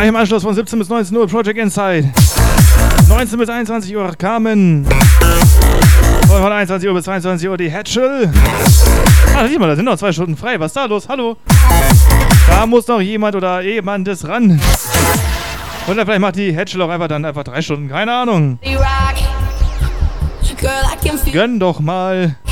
Gleich im Anschluss von 17 bis 19 Uhr Project Inside. 19 bis 21 Uhr Carmen. Und von 21 Uhr bis 22 Uhr die Hatchel. Ah, sieh mal, da sind noch 2 Stunden frei. Was ist da los? Hallo? Da muss noch jemand oder jemandes ran. Oder vielleicht macht die Hatchel auch einfach 3 Stunden. Keine Ahnung. Gönn doch mal.